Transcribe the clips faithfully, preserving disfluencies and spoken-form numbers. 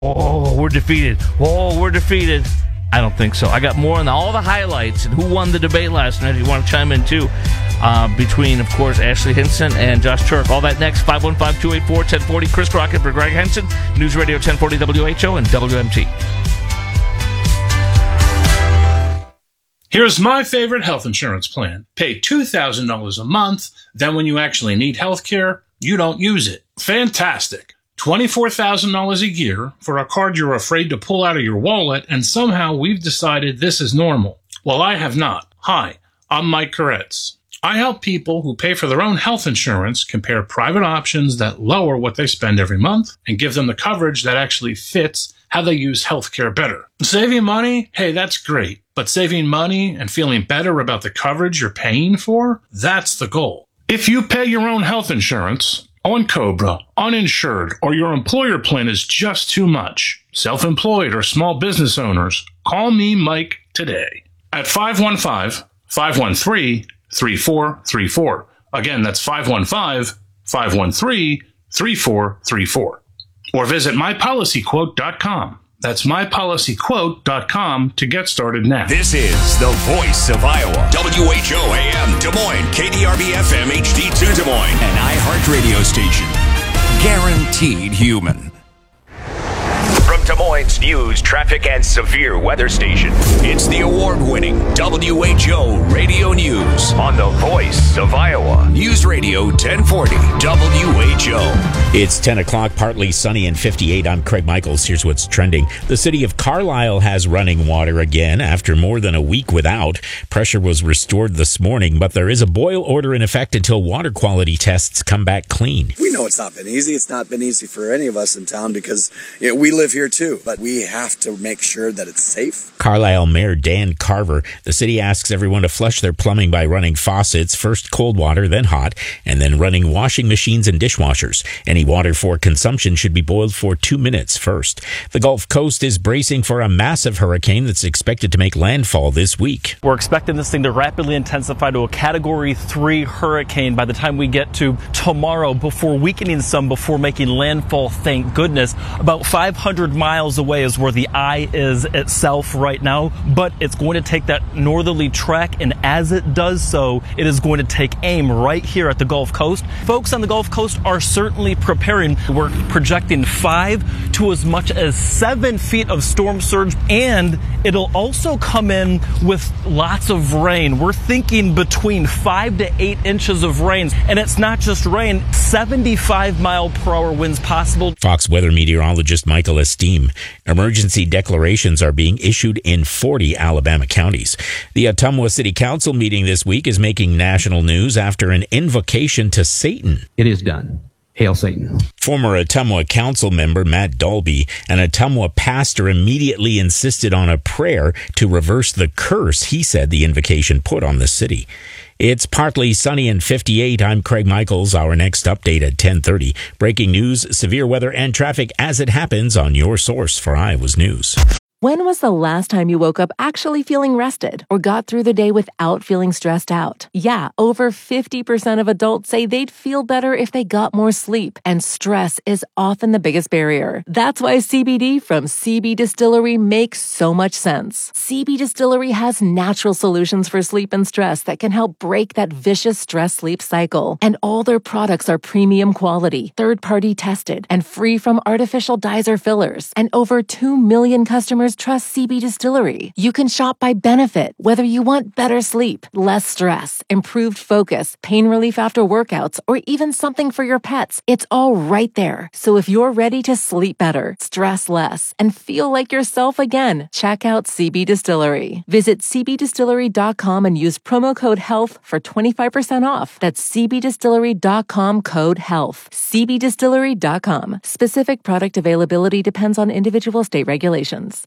oh, we're defeated. Oh, we're defeated. I don't think so. I got more on all the highlights and who won the debate last night. If you want to chime in, too, uh, between, of course, Ashley Hinson and Josh Turk. All that next, five one five, two eight four, one zero four zero. Chris Crockett for Greg Henson. News Radio ten forty W H O and W M T. Here's my favorite health insurance plan. Pay two thousand dollars a month. Then when you actually need health care, you don't use it. Fantastic. twenty-four thousand dollars a year for a card you're afraid to pull out of your wallet, and somehow we've decided this is normal. Well, I have not. Hi, I'm Mike Koretz. I help people who pay for their own health insurance compare private options that lower what they spend every month and give them the coverage that actually fits how they use healthcare better. Saving money? Hey, that's great. But saving money and feeling better about the coverage you're paying for? That's the goal. If you pay your own health insurance on Cobra, uninsured, or your employer plan is just too much, self-employed or small business owners, call me Mike today at five one five, five one three, three four three four. Again, that's five one five, five one three, three four three four. Or visit my policy quote dot com. That's my policy quote dot com to get started now. This is the voice of Iowa. W H O A M Des Moines, K D R B F M H D two Des Moines, an iHeart radio station. Guaranteed human. From Des Moines News, traffic, and severe weather station, it's the award-winning W H O Radio News on the voice of Iowa. News Radio ten forty W H O. It's ten o'clock, partly sunny and fifty-eight. I'm Craig Michaels. Here's what's trending. The city of Carlisle has running water again after more than a week without. Pressure was restored this morning, but there is a boil order in effect until water quality tests come back clean. We know it's not been easy. It's not been easy for any of us in town because you know, we live here too, but we have to make sure that it's safe. Carlisle Mayor Dan Carver. The city asks everyone to flush their plumbing by running faucets, first cold water, then hot, and then running washing machines and dishwashers. Any water for consumption should be boiled for two minutes first. The Gulf Coast is bracing for a massive hurricane that's expected to make landfall this week. We're expecting this thing to rapidly intensify to a Category three hurricane by the time we get to tomorrow, before weakening some, before making landfall, thank goodness. About five hundred miles away is where the eye is itself right now, but it's going to take that northerly track, and as it does so, it is going to take aim right here at the Gulf Coast. Folks on the Gulf Coast are certainly preparing. We're projecting five to as much as seven feet of storm surge, and it'll also come in with lots of rain. We're thinking between five to eight inches of rain, and it's not just rain, seventy-five mile per hour winds possible. Fox weather meteorologist Michael Esteem. Emergency declarations are being issued in forty Alabama counties. The Ottumwa City Council meeting this week is making national news after an invocation to Satan. It is done. Hail Satan. Former Ottumwa council member Matt Dalby, an Ottumwa pastor, immediately insisted on a prayer to reverse the curse he said the invocation put on the city. It's partly sunny and fifty-eight. I'm Craig Michaels. Our next update at ten thirty. Breaking news, severe weather, and traffic as it happens on your source for Iowa's news. When was the last time you woke up actually feeling rested or got through the day without feeling stressed out? Yeah, over fifty percent of adults say they'd feel better if they got more sleep, and stress is often the biggest barrier. That's why C B D from C B Distillery makes so much sense. C B Distillery has natural solutions for sleep and stress that can help break that vicious stress-sleep cycle. And all their products are premium quality, third-party tested, and free from artificial dyes or fillers. And over two million customers trust C B Distillery. You can shop by benefit, whether you want better sleep, less stress, improved focus, pain relief after workouts, or even something for your pets. It's all right there. So if you're ready to sleep better, stress less, and feel like yourself again, check out C B Distillery. Visit c b distillery dot com and use promo code HEALTH for twenty-five percent off. That's c b distillery dot com code HEALTH. c b distillery dot com. Specific product availability depends on individual state regulations.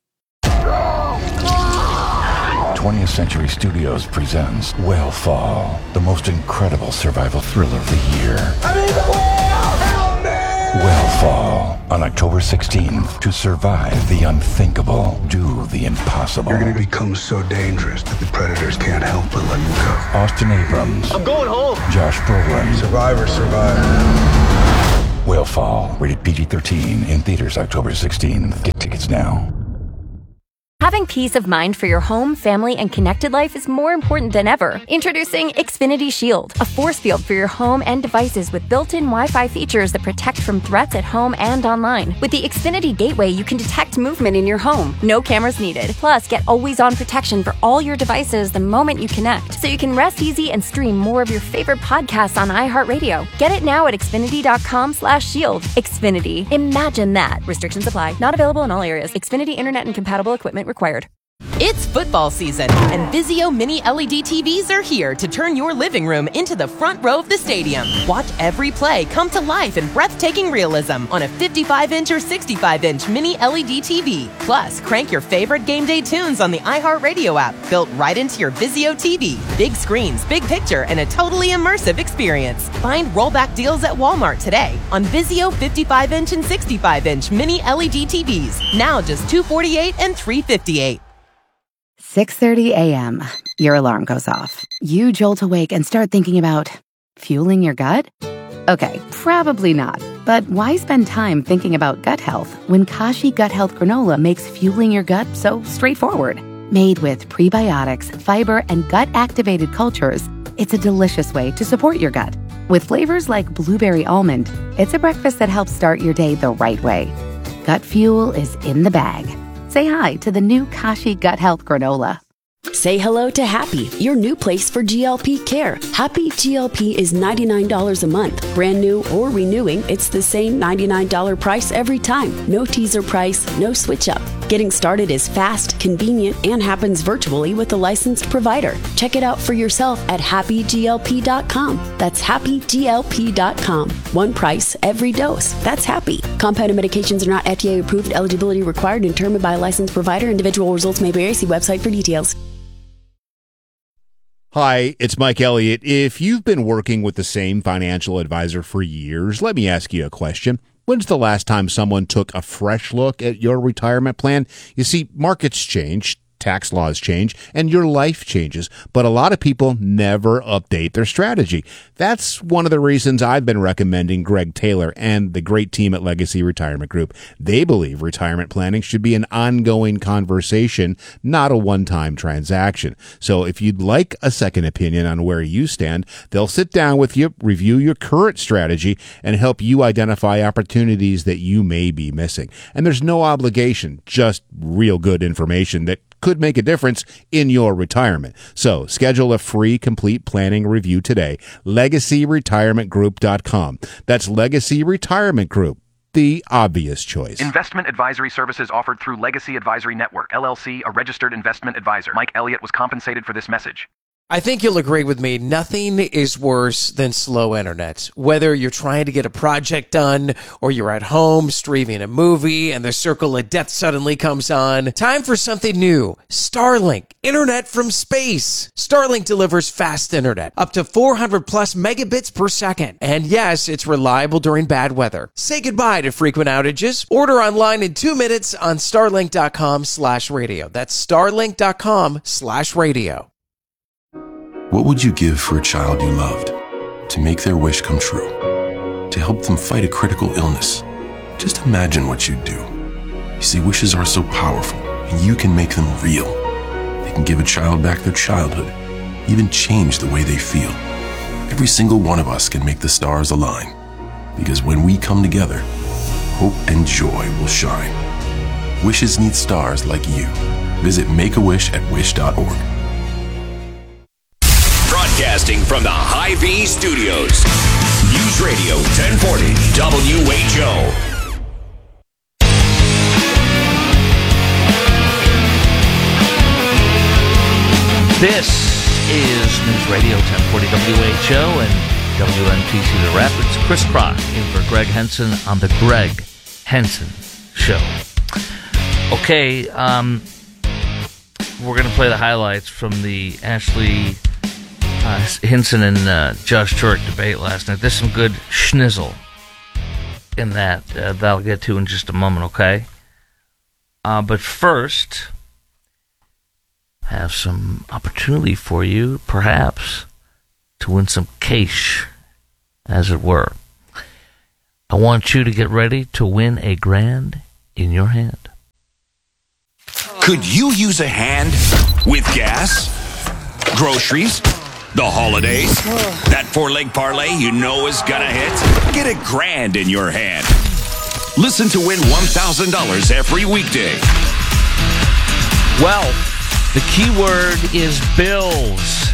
twentieth Century Studios presents Whale the most incredible survival thriller of the year. I need the whale! Help me! Whale on October sixteenth. To survive the unthinkable, do the impossible. You're gonna become so dangerous that the predators can't help but let you go. Austin Abrams. I'm going home. Josh Brolin. Survivor, survivor. Whale Fall, rated P G thirteen, in theaters October sixteenth. Get tickets now. Having peace of mind for your home, family, and connected life is more important than ever. Introducing Xfinity Shield, a force field for your home and devices with built-in Wi-Fi features that protect from threats at home and online. With the Xfinity Gateway, you can detect movement in your home. No cameras needed. Plus, get always-on protection for all your devices the moment you connect, so you can rest easy and stream more of your favorite podcasts on iHeartRadio. Get it now at Xfinity.com slash shield. Xfinity. Imagine that. Restrictions apply. Not available in all areas. Xfinity Internet and compatible equipment required. It's football season, and Vizio Mini L E D T Vs are here to turn your living room into the front row of the stadium. Watch every play come to life in breathtaking realism on a fifty-five inch or sixty-five inch Mini L E D T V. Plus, crank your favorite game day tunes on the iHeartRadio app, built right into your Vizio T V. Big screens, big picture, and a totally immersive experience. Find rollback deals at Walmart today on Vizio fifty-five inch and sixty-five inch Mini L E D T Vs. Now just two hundred forty-eight dollars and three hundred fifty-eight dollars. six thirty a.m. Your alarm goes off. You jolt awake and start thinking about fueling your gut? Okay, probably not. But why spend time thinking about gut health when Kashi Gut Health Granola makes fueling your gut so straightforward? Made with prebiotics, fiber, and gut-activated cultures, it's a delicious way to support your gut. With flavors like blueberry almond, it's a breakfast that helps start your day the right way. Gut fuel is in the bag. Say hi to the new Kashi Gut Health Granola. Say hello to Happy, your new place for G L P care. Happy G L P is ninety-nine dollars a month. Brand new or renewing, it's the same ninety-nine dollars price every time. No teaser price, no switch up. Getting started is fast, convenient, and happens virtually with a licensed provider. Check it out for yourself at happy G L P dot com. That's happy G L P dot com. One price, every dose. That's Happy. Compounded medications are not F D A approved. Eligibility required and determined by a licensed provider. Individual results may vary. See website for details. Hi, it's Mike Elliott. If you've been working with the same financial advisor for years, let me ask you a question. When's the last time someone took a fresh look at your retirement plan? You see, markets change, tax laws change, and your life changes, but a lot of people never update their strategy. That's one of the reasons I've been recommending Greg Taylor and the great team at Legacy Retirement Group. They believe retirement planning should be an ongoing conversation, not a one-time transaction. So if you'd like a second opinion on where you stand, they'll sit down with you, review your current strategy, and help you identify opportunities that you may be missing. And there's no obligation, just real good information that could make a difference in your retirement. So schedule a free complete planning review today. legacy retirement group dot com. That's Legacy Retirement Group, the obvious choice. Investment advisory services offered through Legacy Advisory Network, L L C, a registered investment advisor. Mike Elliott was compensated for this message. I think you'll agree with me. Nothing is worse than slow internet. Whether you're trying to get a project done or you're at home streaming a movie and the circle of death suddenly comes on, time for something new. Starlink, internet from space. Starlink delivers fast internet, up to four hundred plus megabits per second. And yes, it's reliable during bad weather. Say goodbye to frequent outages. Order online in two minutes on starlink.com slash radio. That's starlink.com slash radio. What would you give for a child you loved? To make their wish come true? To help them fight a critical illness? Just imagine what you'd do. You see, wishes are so powerful, and you can make them real. They can give a child back their childhood, even change the way they feel. Every single one of us can make the stars align, because when we come together, hope and joy will shine. Wishes need stars like you. Visit Make a Wish at wish dot org. Broadcasting from the Hy-Vee Studios. News Radio ten forty W H O. This is News Radio ten forty W H O and W N P C The Rapids. Chris Crock in for Greg Henson on the Greg Henson Show. Okay, um, we're going to play the highlights from the Ashley Uh, Hinson and uh, Josh Turek debate last night. There's some good schnizzle in that uh, that I'll get to in just a moment, okay? Uh, but first, have some opportunity for you, perhaps, to win some cash, as it were. I want you to get ready to win a grand in your hand. Could you use a hand with gas, groceries, the holidays? That four-leg parlay you know is gonna hit? Get a grand in your hand. Listen to win one thousand dollars every weekday. Well, the key word is bills.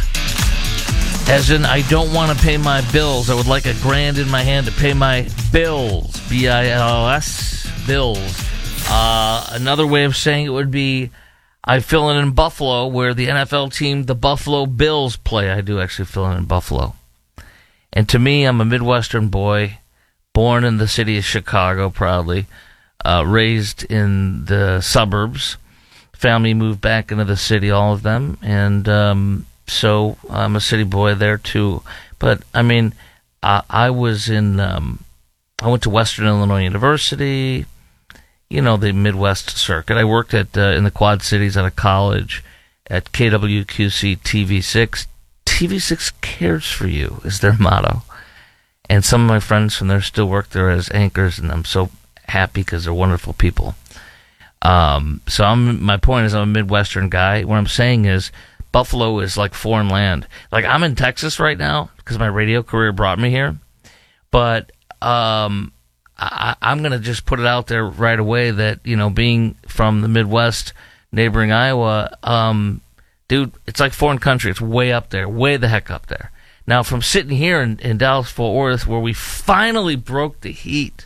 As in, I don't want to pay my bills. I would like a grand in my hand to pay my bills. B I L S, bills. Uh, another way of saying it would be, I fill in in Buffalo, where the N F L team, the Buffalo Bills, play. I do actually fill in in Buffalo. And to me, I'm a Midwestern boy, born in the city of Chicago, proudly, uh, raised in the suburbs. Family moved back into the city, all of them, and um, so I'm a city boy there too. But I mean, I, I was in, um, I went to Western Illinois University, you know, the Midwest circuit. I worked at uh, in the Quad Cities at a college at K W Q C T V six. T V six cares for you is their motto. And some of my friends from there still work there as anchors, and I'm so happy because they're wonderful people. Um, so I'm, my point is I'm a Midwestern guy. What I'm saying is Buffalo is like foreign land. Like, I'm in Texas right now because my radio career brought me here. But um, I, I'm going to just put it out there right away that, you know, being from the Midwest, neighboring Iowa, um, dude, it's like foreign country. It's way up there, way the heck up there. Now, from sitting here in, in Dallas-Fort Worth, where we finally broke the heat,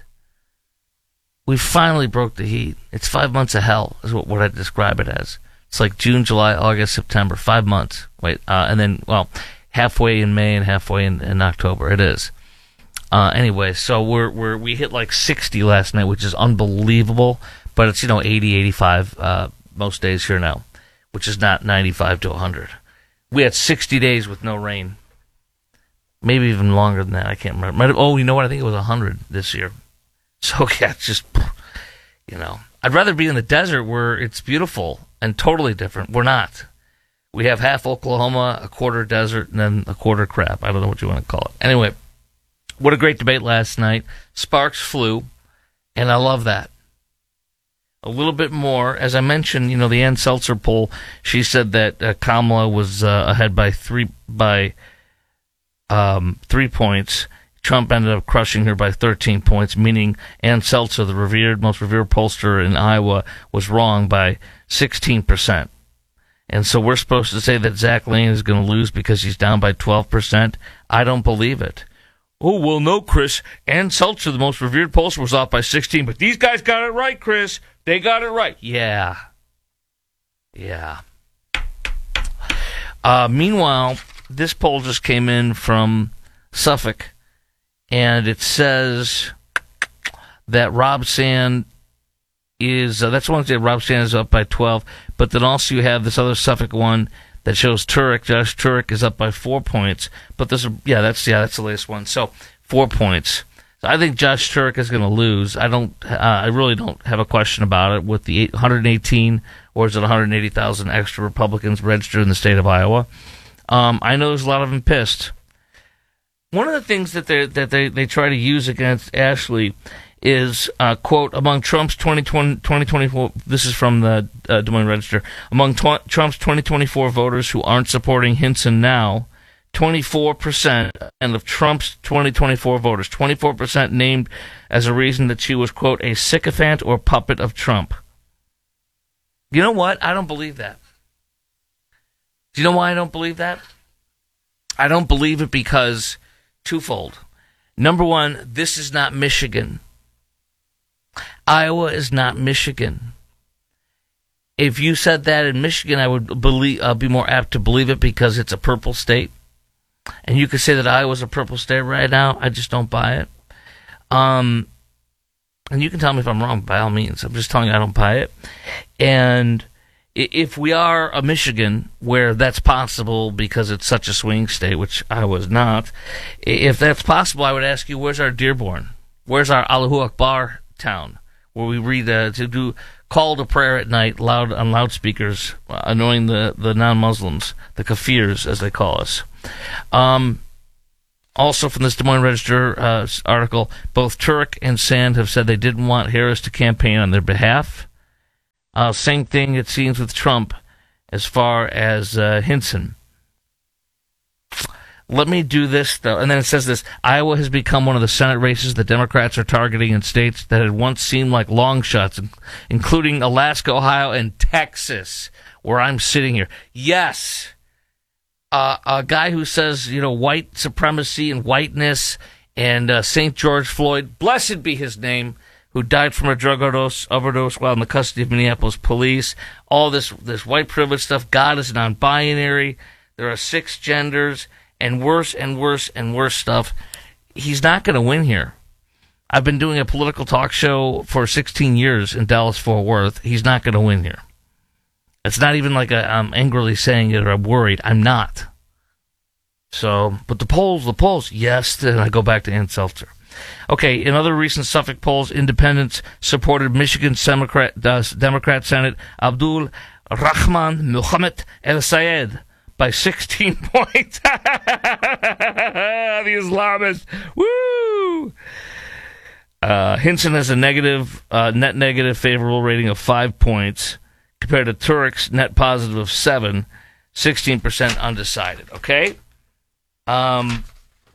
we finally broke the heat. It's five months of hell, is what, what I describe it as. It's like June, July, August, September, five months. Wait, uh, and then, well, halfway in May and halfway in, in October. It is. Uh, anyway, so we're we're we hit like sixty last night, which is unbelievable. But it's, you know, eighty, eighty-five uh, most days here now, which is not ninety-five to one hundred. We had sixty days with no rain. Maybe even longer than that. I can't remember. Might have, oh, you know what? I think it was one hundred this year. So, yeah, it's just, you know. I'd rather be in the desert where it's beautiful and totally different. We're not. We have half Oklahoma, a quarter desert, and then a quarter crap. I don't know what you want to call it. Anyway, what a great debate last night. Sparks flew, and I love that. A little bit more. As I mentioned, you know, the Ann Seltzer poll, she said that uh, Kamala was uh, ahead by three by um, three points. Trump ended up crushing her by thirteen points, meaning Ann Seltzer, the revered, most revered pollster in Iowa, was wrong by sixteen percent. And so we're supposed to say that Zach Lane is going to lose because he's down by twelve percent? I don't believe it. Oh, well, no, Chris. Ann Seltzer, the most revered pollster, was off by sixteen, but these guys got it right, Chris. They got it right. Yeah. Yeah. Uh, meanwhile, this poll just came in from Suffolk, and it says that Rob Sand is, uh, that's one thing, Rob Sand is up by twelve, but then also you have this other Suffolk one that shows Turek, Josh Turek is up by four points, but this, yeah, that's, yeah, that's the latest one, so four points. So I think Josh Turek is going to lose. I don't, uh, I really don't have a question about it with the eight, one hundred eighteen, or is it one hundred eighty thousand extra Republicans registered in the state of Iowa. Um, I know there's a lot of them pissed. One of the things that they that they, they try to use against Ashley is, uh, quote, among Trump's twenty twenty-four, this is from the uh, Des Moines Register, among tw- Trump's twenty twenty-four voters who aren't supporting Hinson now, twenty-four percent, and of Trump's twenty twenty-four voters, twenty-four percent named as a reason that she was, quote, a sycophant or puppet of Trump. You know what? I don't believe that. Do you know why I don't believe that? I don't believe it because twofold. Number one, this is not Michigan. Iowa is not Michigan. If you said that in Michigan, I would believe, uh, be more apt to believe it because it's a purple state. And you could say that Iowa's a purple state right now. I just don't buy it. Um, and you can tell me if I'm wrong, by all means. I'm just telling you I don't buy it. And if we are a Michigan, where that's possible because it's such a swing state, which I was not, if that's possible, I would ask you, where's our Dearborn? Where's our Allahu Akbar town, where we read uh, to do call to prayer at night loud on loudspeakers, uh, annoying the, the non-Muslims, the kafirs, as they call us. Um, Also from this Des Moines Register uh, article, both Turek and Sand have said they didn't want Harris to campaign on their behalf. Uh, same thing, it seems, with Trump as far as uh, Hinson. Let me do this, though. And then it says this, Iowa has become one of the Senate races the Democrats are targeting in states that had once seemed like long shots, including Alaska, Ohio, and Texas, where I'm sitting here. Yes, uh, a guy who says, you know, white supremacy and whiteness and uh, Saint George Floyd, blessed be his name, who died from a drug overdose, overdose while in the custody of Minneapolis police. All this, this white privilege stuff. God is non-binary. There are six genders. And worse and worse and worse stuff. He's not going to win here. I've been doing a political talk show for sixteen years in Dallas-Fort Worth. He's not going to win here. It's not even like a, I'm angrily saying it or I'm worried. I'm not. So, but the polls, the polls, yes. Then I go back to Ann Seltzer. Okay, in other recent Suffolk polls, independents supported Michigan's Democrat, uh, Democrat Senate Abdul Rahman Mohammed El Sayed by sixteen points. The Islamists. Woo! Uh, Hinson has a negative, uh, net negative favorable rating of five points compared to Turek's net positive of seven, sixteen percent undecided. Okay? Um,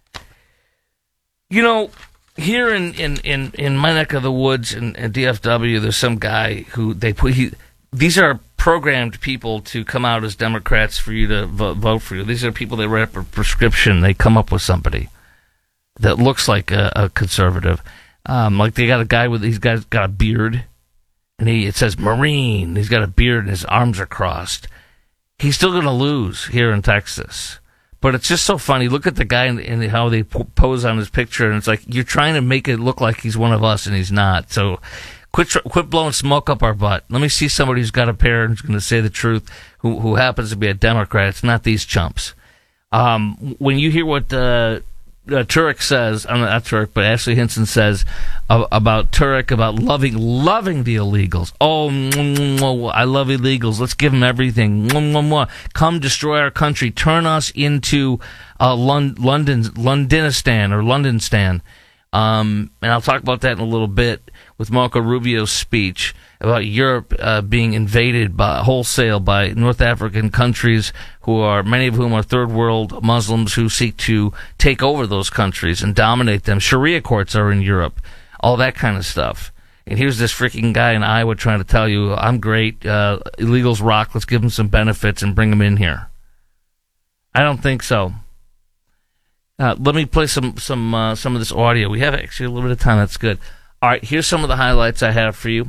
you know, here in, in, in, in my neck of the woods in, in D F W, there's some guy who they put, he, these are programmed people to come out as Democrats for you to vote, vote for you. These are people that write a prescription. They come up with somebody that looks like a, a conservative. Um, like they got a guy with, he's got, got a beard, and he it says Marine. He's got a beard and his arms are crossed. He's still going to lose here in Texas. But it's just so funny. Look at the guy and, and how they po- pose on his picture, and it's like you're trying to make it look like he's one of us, and he's not. So Quit tr- quit blowing smoke up our butt. Let me see somebody who's got a pair and who's going to say the truth, who who happens to be a Democrat. It's not these chumps. Um, when you hear what uh, uh, Turek says, I'm not Turek, but Ashley Hinson says uh, about Turek, about loving loving the illegals. Oh, mwah, mwah, I love illegals. Let's give them everything. Mwah, mwah, mwah. Come destroy our country. Turn us into uh, Lon- London, Londonistan or Londonstan. Um, and I'll talk about that in a little bit with Marco Rubio's speech about Europe uh, being invaded by wholesale by North African countries who are, many of whom are third world Muslims who seek to take over those countries and dominate them. Sharia courts are in Europe, all that kind of stuff. And here's this freaking guy in Iowa trying to tell you, I'm great, uh, illegals rock, let's give them some benefits and bring them in here. I don't think so. Uh, let me play some some uh, some of this audio. We have actually a little bit of time. That's good. All right, here's some of the highlights I have for you.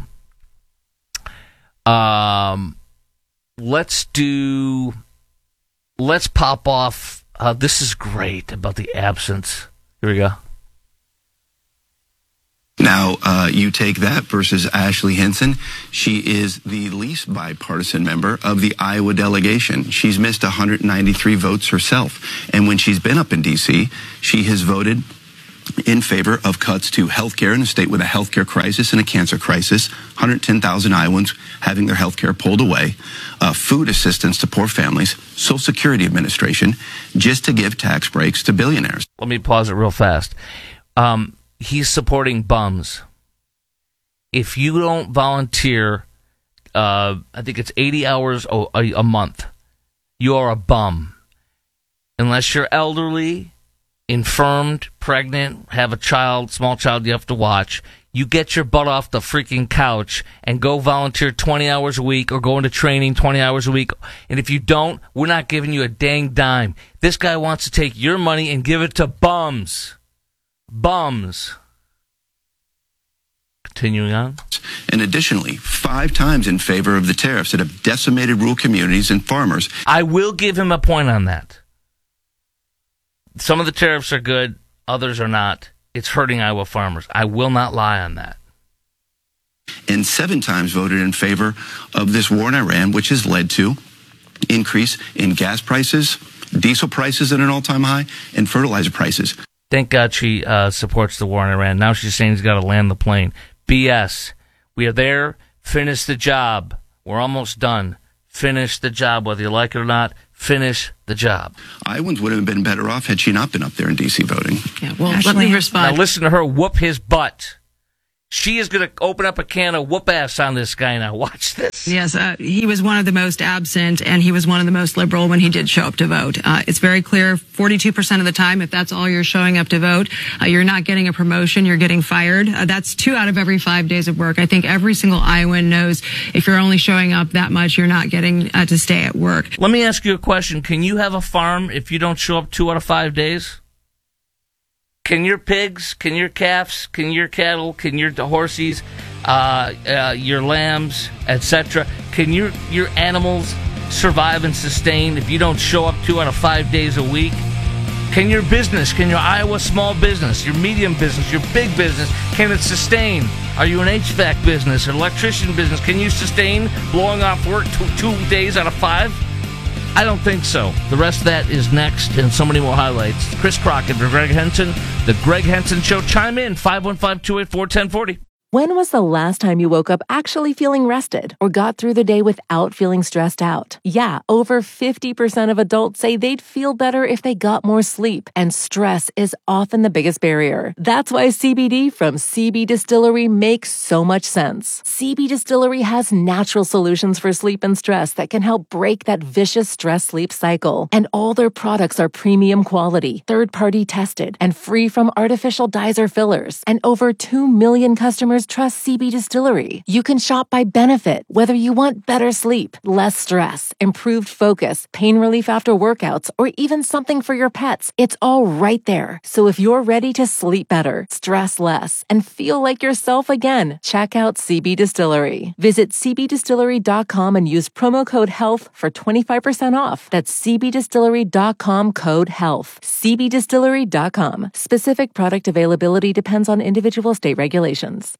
Um, let's do. Let's pop off. Uh, this is great about the absence. Here we go. Now, uh, you take that versus Ashley Hinson. She is the least bipartisan member of the Iowa delegation. She's missed one hundred ninety-three votes herself. And when she's been up in D C, she has voted in favor of cuts to health care in a state with a health care crisis and a cancer crisis, one hundred ten thousand Iowans having their health care pulled away, uh, food assistance to poor families, Social Security Administration, just to give tax breaks to billionaires. Let me pause it real fast. Um, he's supporting bums. If you don't volunteer, uh, I think it's eighty hours a, a, a month, you are a bum. Unless you're elderly, infirmed, pregnant, have a child, small child you have to watch, you get your butt off the freaking couch and go volunteer twenty hours a week or go into training twenty hours a week. And if you don't, we're not giving you a dang dime. This guy wants to take your money and give it to bums. Bums. Continuing on. And additionally, five times in favor of the tariffs that have decimated rural communities and farmers. I will give him a point on that. Some of the tariffs are good, others are not. It's hurting Iowa farmers. I will not lie on that. And seven times voted in favor of this war in Iran, which has led to increase in gas prices, diesel prices at an all-time high, and fertilizer prices. Thank God she uh, supports the war in Iran. Now she's saying he's got to land the plane. B S. We are there. Finish the job. We're almost done. Finish the job, whether you like it or not. finish the job. Iowans would have been better off had she not been up there in D C voting. Yeah, well, Ashley, let me respond. Now listen to her whoop his butt. She is going to open up a can of whoop ass on this guy now. Watch this. Yes, uh, he was one of the most absent, and he was one of the most liberal when he did show up to vote. Uh, it's very clear, forty-two percent of the time, if that's all you're showing up to vote, uh, you're not getting a promotion, you're getting fired. Uh, that's two out of every five days of work. I think every single Iowan knows if you're only showing up that much, you're not getting uh, to stay at work. Let me ask you a question. Can you have a farm if you don't show up two out of five days? Can your pigs, can your calves, can your cattle, can your horses, uh, uh, your lambs, et cetera, can your your animals survive and sustain if you don't show up two out of five days a week? Can your business, can your Iowa small business, your medium business, your big business, can it sustain? Are you an H V A C business, an electrician business? Can you sustain blowing off work two, two days out of five? I don't think so. The rest of that is next, and so many more highlights. Chris Crockett for Greg Henson, The Greg Henson Show. Chime in, five one five, two eight four, one zero four zero. When was the last time you woke up actually feeling rested or got through the day without feeling stressed out? Yeah, over fifty percent of adults say they'd feel better if they got more sleep, and stress is often the biggest barrier. That's why C B D from C B Distillery makes so much sense. C B Distillery has natural solutions for sleep and stress that can help break that vicious stress-sleep cycle. And all their products are premium quality, third-party tested, and free from artificial dyes or fillers. And over two million customers trust C B Distillery. You can shop by benefit, whether you want better sleep, less stress, improved focus, pain relief after workouts, or even something for your pets. It's all right there. So if you're ready to sleep better, stress less, and feel like yourself again, check out C B Distillery. Visit c b distillery dot com and use promo code HEALTH for twenty-five percent off. That's c b distillery dot com code HEALTH. c b distillery dot com. Specific product availability depends on individual state regulations.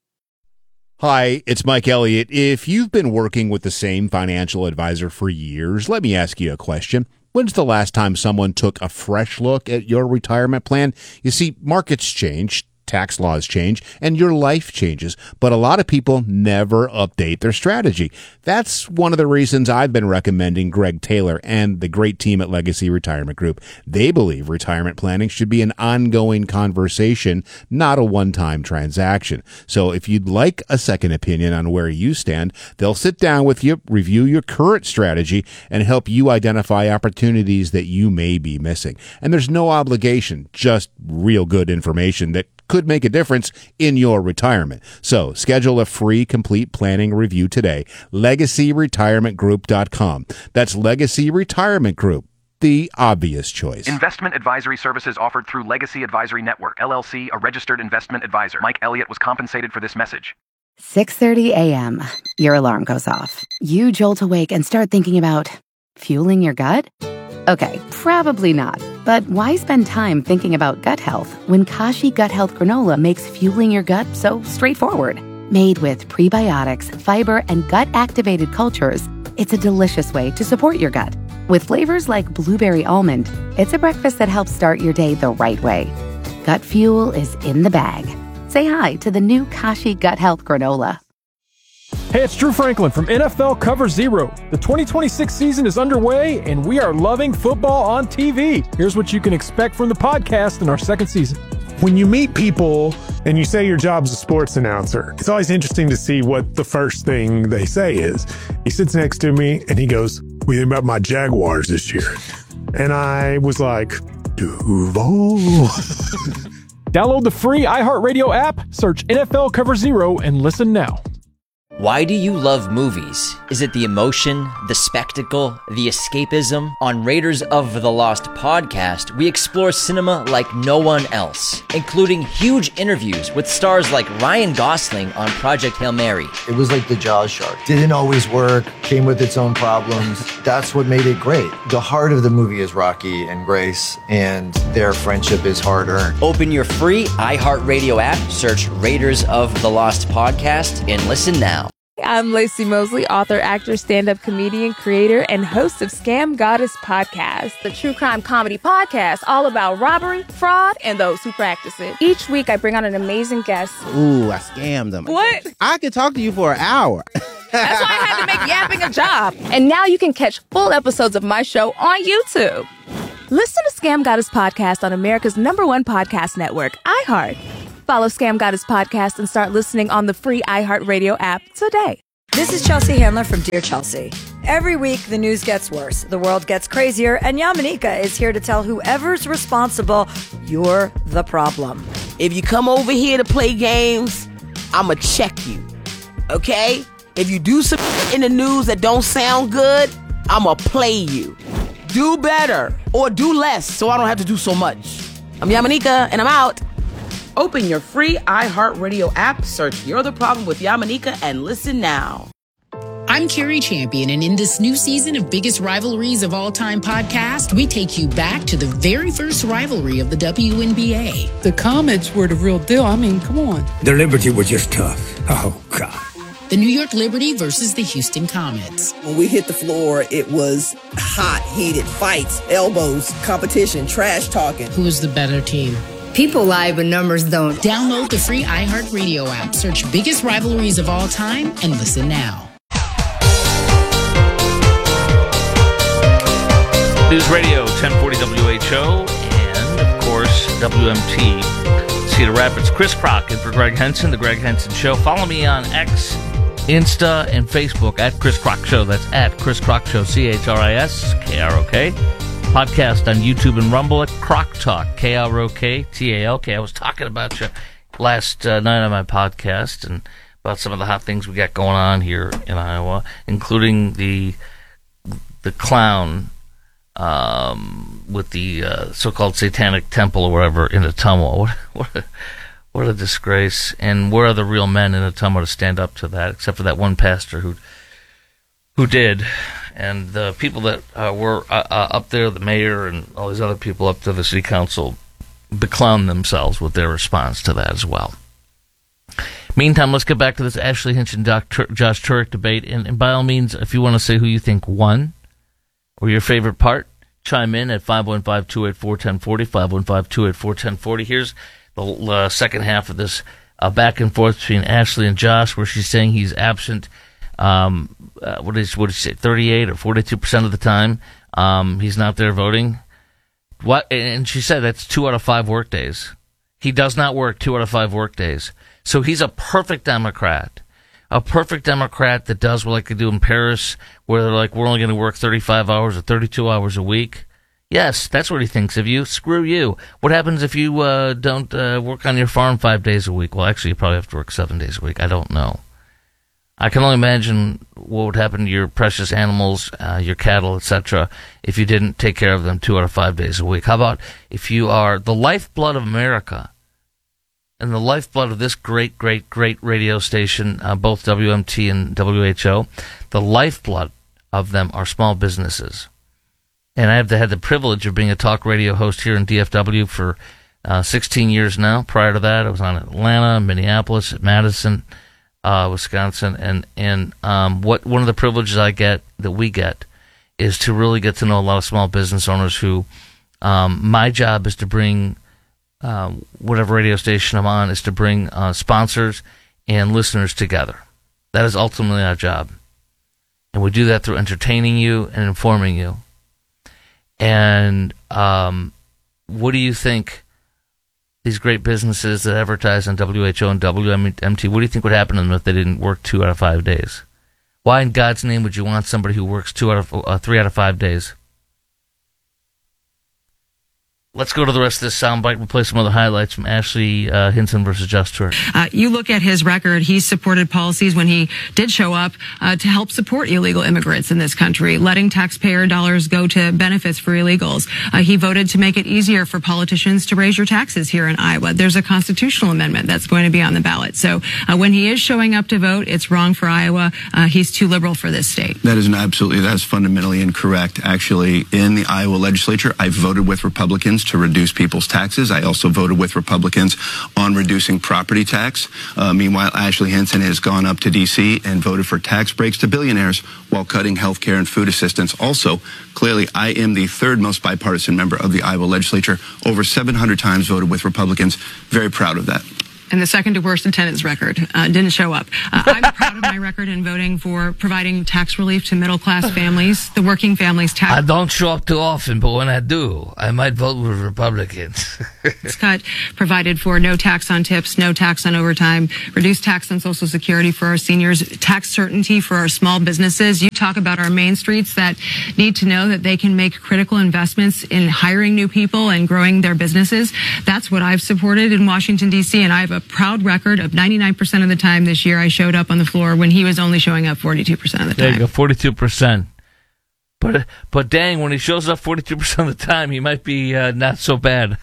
Hi, it's Mike Elliott. If you've been working with the same financial advisor for years, let me ask you a question. When's the last time someone took a fresh look at your retirement plan? You see, markets change, tax laws change, and your life changes, but a lot of people never update their strategy. That's one of the reasons I've been recommending Greg Taylor and the great team at Legacy Retirement Group. They believe retirement planning should be an ongoing conversation, not a one-time transaction. So if you'd like a second opinion on where you stand, they'll sit down with you, review your current strategy, and help you identify opportunities that you may be missing. And there's no obligation, just real good information that could make a difference in your retirement. So schedule a free complete planning review today. legacy retirement group dot com. That's Legacy Retirement Group, the obvious choice. Investment advisory services offered through Legacy Advisory Network, L L C, a registered investment advisor. Mike Elliott was compensated for this message. six thirty a.m. Your alarm goes off. You jolt awake and start thinking about fueling your gut? Okay, probably not. But why spend time thinking about gut health when Kashi Gut Health Granola makes fueling your gut so straightforward? Made with prebiotics, fiber, and gut-activated cultures, it's a delicious way to support your gut. With flavors like blueberry almond, it's a breakfast that helps start your day the right way. Gut fuel is in the bag. Say hi to the new Kashi Gut Health Granola. Hey, it's Drew Franklin from N F L Cover Zero. The twenty twenty-six season is underway, and we are loving football on T V. Here's what you can expect from the podcast in our second season. When you meet people and you say your job's a sports announcer, it's always interesting to see what the first thing they say is. He sits next to me, and he goes, "What do you think about my Jaguars this year?" And I was like, Duval. Download the free iHeartRadio app, search N F L Cover Zero, and listen now. Why do you love movies? Is it the emotion, the spectacle, the escapism? On Raiders of the Lost podcast, we explore cinema like no one else, including huge interviews with stars like Ryan Gosling on Project Hail Mary. It was like the Jaws shark. Didn't always work, came with its own problems. That's what made it great. The heart of the movie is Rocky and Grace, and their friendship is hard-earned. Open your free iHeartRadio app, search Raiders of the Lost podcast, and listen now. I'm Lacey Mosley, author, actor, stand-up comedian, creator, and host of Scam Goddess Podcast, the true crime comedy podcast all about robbery, fraud, and those who practice it. Each week, I bring on an amazing guest. Ooh, I scammed them. What? I could talk to you for an hour. That's why I had to make yapping a job. And now you can catch full episodes of my show on YouTube. Listen to Scam Goddess Podcast on America's number one podcast network, iHeart. Follow Scam Goddess Podcast and start listening on the free iHeartRadio app today. This is Chelsea Handler from Dear Chelsea. Every week, the news gets worse, the world gets crazier, and Yamanika is here to tell whoever's responsible, you're the problem. If you come over here to play games, I'ma check you, okay? If you do some in the news that don't sound good, I'ma play you. Do better, or do less, so I don't have to do so much. I'm Yamanika, and I'm out. Open your free iHeartRadio app, search You're the Problem with Yamanika, and listen now. I'm Carrie Champion, and in this new season of Biggest Rivalries of All Time podcast, we take you back to the very first rivalry of the W N B A. The Comets were the real deal. I mean, come on. The Liberty were just tough. Oh, God. The New York Liberty versus the Houston Comets. When we hit the floor, it was hot, heated fights, elbows, competition, trash talking. Who was the better team? People lie, but numbers don't. Download the free iHeartRadio app, search Biggest Rivalries of All Time, and listen now. News Radio, ten forty W H O, and, of course, W M T, Cedar Rapids. Chris Crock in for Greg Henson, The Greg Henson Show. Follow me on X, Insta, and Facebook at Chris Crock Show. That's at Chris Crock Show, C H R I S K R O K. Podcast on YouTube and Rumble at Crock Talk, K R O K T A L K. I was talking about you last uh, night on my podcast and about some of the hot things we got going on here in Iowa, including the the clown um, with the uh, so-called Satanic Temple or whatever in Ottumwa. What, what, a, what a disgrace. And where are the real men in Ottumwa to stand up to that, except for that one pastor who who did. And the people that uh, were uh, uh, up there, the mayor and all these other people up to the city council, beclowned themselves with their response to that as well. Meantime, let's get back to this Ashley Hinch and Doctor Josh Turek debate. And, and by all means, if you want to say who you think won or your favorite part, chime in at five one five, two eight four, one zero four zero, five one five, two eight four, one zero four zero. Here's the uh, second half of this uh, back and forth between Ashley and Josh, where she's saying he's absent. Um, uh, what is what did she say? thirty-eight or forty-two percent of the time, um, he's not there voting. What? And she said that's two out of five work days. He does not work two out of five work days. So he's a perfect Democrat, a perfect Democrat that does what like they do in Paris, where they're like, we're only going to work thirty-five hours or thirty-two hours a week. Yes, that's what he thinks of you. Screw you. What happens if you uh, don't uh, work on your farm five days a week? Well, actually, you probably have to work seven days a week. I don't know. I can only imagine what would happen to your precious animals, uh, your cattle, et cetera, if you didn't take care of them two out of five days a week. How about if you are the lifeblood of America and the lifeblood of this great, great, great radio station, uh, both W M T and W H O, the lifeblood of them are small businesses. And I have had the privilege of being a talk radio host here in D F W for uh, sixteen years now. Prior to that, I was on Atlanta, Minneapolis, Madison, Uh, Wisconsin, and and um, what one of the privileges I get that we get is to really get to know a lot of small business owners who um, my job is to bring uh, whatever radio station I'm on is to bring uh, sponsors and listeners together. That is ultimately our job, and we do that through entertaining you and informing you. And um, what do you think? These great businesses that advertise on W H O and W M T, what do you think would happen to them if they didn't work two out of five days? Why in God's name would you want somebody who works two out of uh, three out of five days? Let's go to the rest of this soundbite. We'll play some other highlights from Ashley uh, Hinson versus Josh Turek. Uh, you look at his record, he supported policies when he did show up uh, to help support illegal immigrants in this country, letting taxpayer dollars go to benefits for illegals. Uh, he voted to make it easier for politicians to raise your taxes here in Iowa. There's a constitutional amendment that's going to be on the ballot. So uh, when he is showing up to vote, it's wrong for Iowa. Uh, he's too liberal for this state. That is an absolutely, that's fundamentally incorrect. Actually, in the Iowa legislature, I voted with Republicans to reduce people's taxes. I also voted with Republicans on reducing property tax. Uh, meanwhile, Ashley Hinson has gone up to D C and voted for tax breaks to billionaires while cutting health care and food assistance. Also, clearly, I am the third most bipartisan member of the Iowa legislature. Over seven hundred times voted with Republicans. Very proud of that. and the second to worst attendance record. Uh, didn't show up. Uh, I'm proud of my record in voting for providing tax relief to middle-class families, the working families tax. I don't show up too often, but when I do, I might vote with Republicans. Cut provided for no tax on tips, no tax on overtime, reduced tax on Social Security for our seniors, tax certainty for our small businesses. You talk about our main streets that need to know that they can make critical investments in hiring new people and growing their businesses. That's what I've supported in Washington, D C, and I have a proud record of ninety-nine percent of the time this year I showed up on the floor when he was only showing up forty-two percent of the time. There you go, forty-two percent. But, but dang, when he shows up forty-two percent of the time, he might be uh, not so bad.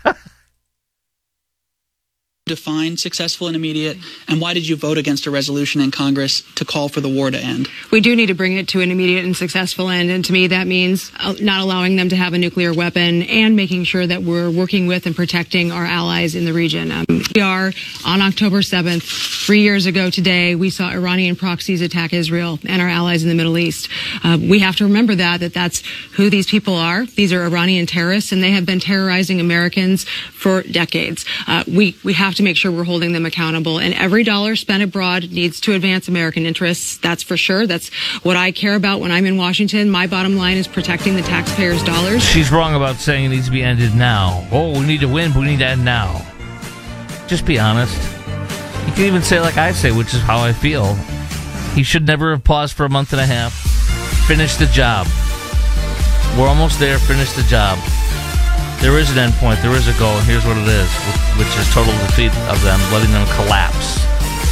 Define successful and immediate, and why did you vote against a resolution in Congress to call for the war to end? We do need to bring it to an immediate and successful end, and to me that means not allowing them to have a nuclear weapon and making sure that we're working with and protecting our allies in the region. Um, we are, on October seventh, three years ago today, we saw Iranian proxies attack Israel and our allies in the Middle East. Uh, we have to remember that, that that's who these people are. These are Iranian terrorists, and they have been terrorizing Americans for decades. Uh, we, we have to to make sure we're holding them accountable. And every dollar spent abroad needs to advance American interests. That's for sure. That's what I care about when I'm in Washington. My bottom line is protecting the taxpayers' dollars. She's wrong about saying it needs to be ended now. Oh, we need to win, but we need to end now. Just be honest. You can even say like I say, which is how I feel. He should never have paused for a month and a half. Finish the job. We're almost there. Finish the job. There is an end point. There is a goal, and here's what it is, which is total defeat of them, letting them collapse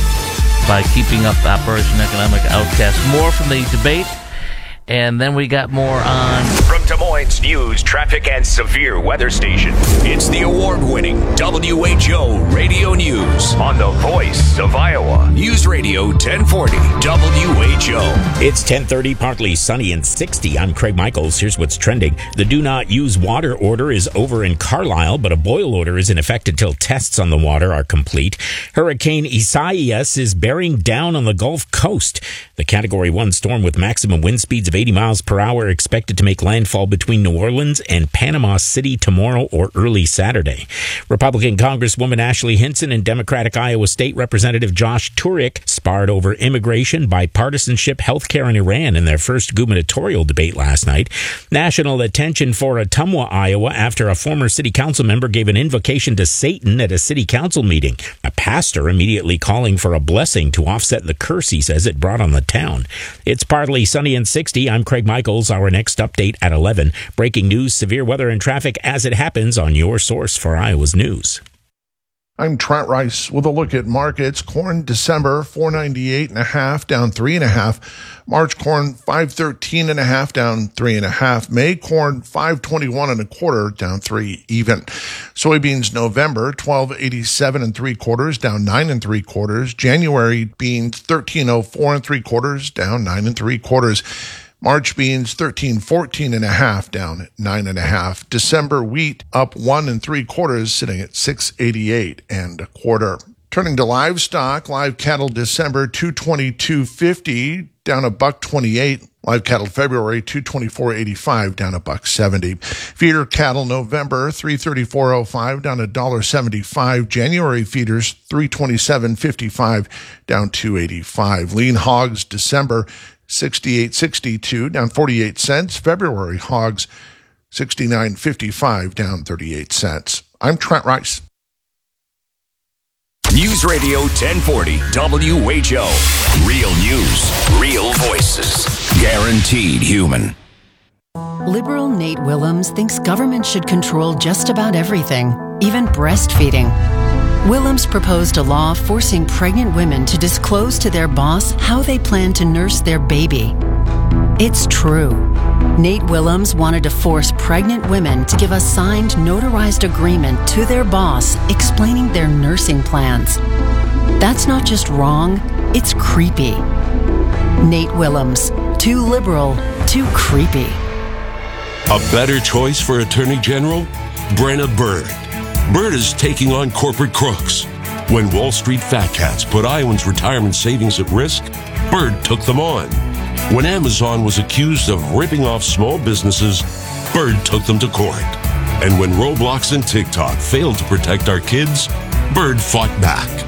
by keeping up Operation Economic Outcast. More from the debate, and then we got more on... From Des Moines News, traffic, and severe weather station, it's the award-winning W H O Radio News on the Voice of Iowa. News Radio ten forty W H O. It's ten thirty, partly sunny and sixty. I'm Craig Michaels. Here's what's trending. The do not use water order is over in Carlisle, but a boil order is in effect until tests on the water are complete. Hurricane Isaias is bearing down on the Gulf Coast. The Category one storm with maximum wind speeds of eighty miles per hour expected to make landfall between New Orleans and Panama City tomorrow or early Saturday. Republican Congresswoman Ashley Hinson and Democratic Iowa State Representative Josh Turek sparred over immigration, bipartisanship, healthcare, and Iran in their first gubernatorial debate last night. National attention for Ottumwa, Iowa, after a former city council member gave an invocation to Satan at a city council meeting. A pastor immediately calling for a blessing to offset the curse he says it brought on the town. It's partly sunny and sixty. I'm Craig Michaels. Our next update at eleven. Breaking news, severe weather and traffic as it happens on your source for Iowa's news. I'm Trent Rice with a look at markets. Corn December four ninety-eight and a half, down three and a half. March corn five thirteen and a half, down three and a half. May corn five twenty-one and a quarter, down three even. Soybeans November twelve eighty-seven and three quarters, down nine and three quarters. January beans thirteen oh four and three quarters, down nine and three quarters. March beans thirteen fourteen and a half, down nine and a half. December wheat up one and three quarters, sitting at six eighty-eight and a quarter. Turning to livestock, live cattle December two twenty-two fifty, down a buck twenty-eight. Live cattle February two twenty-four eighty-five, down a buck seventy. Feeder cattle November three thirty-four oh five, down a dollar seventy-five. January feeders three twenty-seven fifty-five, down two eighty-five. Lean hogs December sixty-eight sixty-two, down forty-eight cents. February hogs sixty-nine fifty-five, down thirty-eight cents. I'm Trent Rice. News Radio ten forty W H O. Real news, real voices, guaranteed human. Liberal Nate Willems thinks government should control just about everything, even breastfeeding. Willems proposed a law forcing pregnant women to disclose to their boss how they plan to nurse their baby. It's true. Nate Willems wanted to force pregnant women to give a signed, notarized agreement to their boss explaining their nursing plans. That's not just wrong, it's creepy. Nate Willems, too liberal, too creepy. A better choice for Attorney General? Brenna Bird. Bird is taking on corporate crooks. When Wall Street fat cats put Iowans' retirement savings at risk, Bird took them on. When Amazon was accused of ripping off small businesses, Bird took them to court. And when Roblox and TikTok failed to protect our kids, Bird fought back.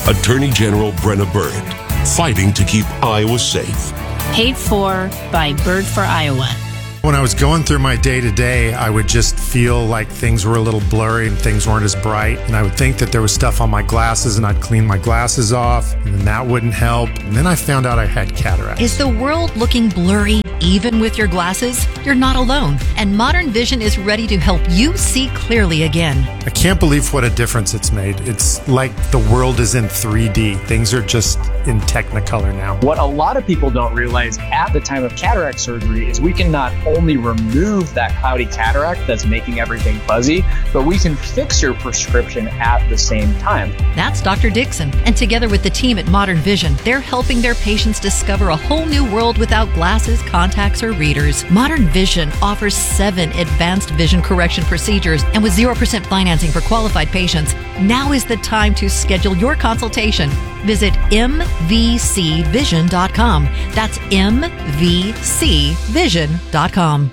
Attorney General Brenna Byrd, fighting to keep Iowa safe. Paid for by Bird for Iowa. When I was going through my day-to-day, I would just feel like things were a little blurry and things weren't as bright. And I would think that there was stuff on my glasses, and I'd clean my glasses off, and then that wouldn't help. And then I found out I had cataracts. Is the world looking blurry even with your glasses? You're not alone, and Modern Vision is ready to help you see clearly again. I can't believe what a difference it's made. It's like the world is in three D. Things are just in Technicolor now. What a lot of people don't realize at the time of cataract surgery is we can not only remove that cloudy cataract that's making everything fuzzy, but we can fix your prescription at the same time. That's Doctor Dixon, and together with the team at Modern Vision, they're helping their patients discover a whole new world without glasses, contacts, or readers. Modern Vision offers seven advanced vision correction procedures, and with zero percent financing for qualified patients, now is the time to schedule your consultation. Visit m v c vision dot com. That's m v c vision dot com.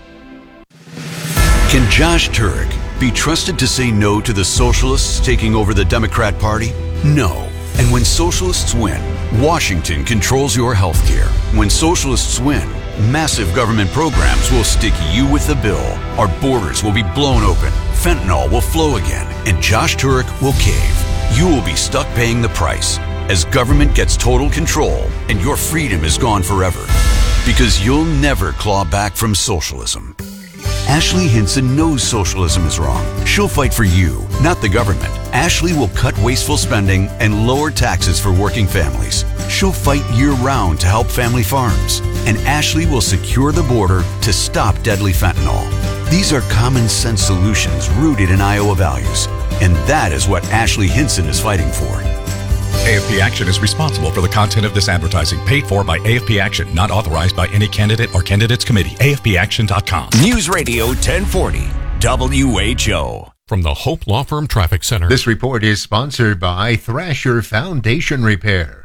Can Josh Turek be trusted to say no to the socialists taking over the Democrat Party? No. And when socialists win, Washington controls your health care. When socialists win, massive government programs will stick you with the bill. Our borders will be blown open. Fentanyl will flow again. And Josh Turek will cave. You will be stuck paying the price as government gets total control and your freedom is gone forever. Because you'll never claw back from socialism. Ashley Hinson knows socialism is wrong. She'll fight for you, not the government. Ashley will cut wasteful spending and lower taxes for working families. She'll fight year-round to help family farms. And Ashley will secure the border to stop deadly fentanyl. These are common sense solutions rooted in Iowa values. And that is what Ashley Hinson is fighting for. A F P Action is responsible for the content of this advertising, paid for by A F P Action, not authorized by any candidate or candidates committee. A F P action dot com. News Radio ten forty, W H O. From the Hope Law Firm Traffic Center. This report is sponsored by Thrasher Foundation Repair.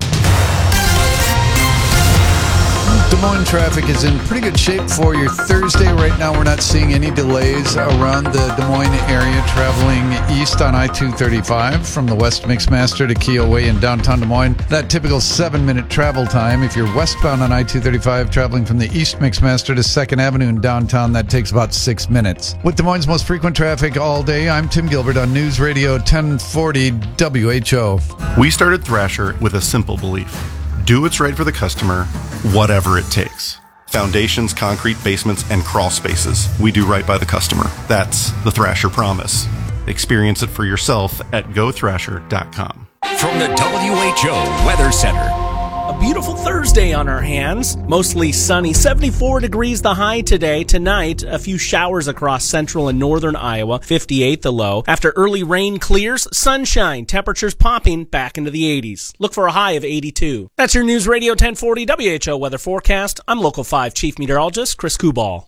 Des Moines traffic is in pretty good shape for your Thursday. Right now, we're not seeing any delays around the Des Moines area traveling east on I two thirty-five from the West Mixmaster to Keogh Way in downtown Des Moines. That typical seven-minute travel time. If you're westbound on I two thirty-five traveling from the East Mixmaster to second Avenue in downtown, that takes about six minutes. With Des Moines' most frequent traffic all day, I'm Tim Gilbert on News Radio ten forty W H O. We started Thrasher with a simple belief. Do what's right for the customer, whatever it takes. Foundations, concrete, basements, and crawl spaces. We do right by the customer. That's the Thrasher promise. Experience it for yourself at go thrasher dot com. From the W H O Weather Center. A beautiful Thursday on our hands. Mostly sunny. seventy-four degrees the high today. Tonight, a few showers across central and northern Iowa. fifty-eight the low. After early rain clears, sunshine. Temperatures popping back into the eighties. Look for a high of eighty-two. That's your News Radio ten forty W H O weather forecast. I'm Local five Chief Meteorologist Chris Kubal.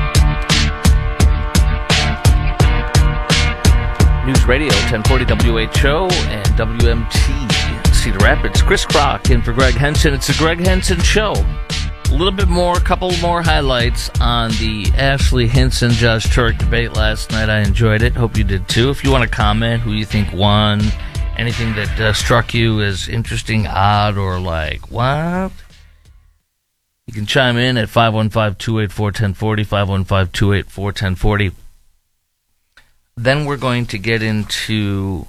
News Radio ten forty W H O and W M T Cedar Rapids. Chris Kroc in for Greg Henson. It's the Greg Henson Show. A little bit more, a couple more highlights on the Ashley Hinson Josh Turek debate last night. I enjoyed it. Hope you did too. If you want to comment who you think won, anything that uh, struck you as interesting, odd, or like, what? You can chime in at five one five, two eight four, one zero four zero, five one five, two eight four, one zero four zero. Then we're going to get into...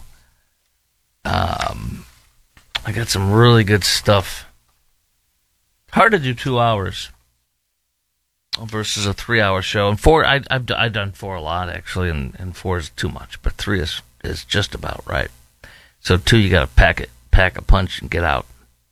Um, I got some really good stuff. Hard to do two hours versus a three-hour show. And four, I, I've I've done four a lot actually, and, and four is too much. But three is, is just about right. So two, you got to pack it, pack a punch, and get out.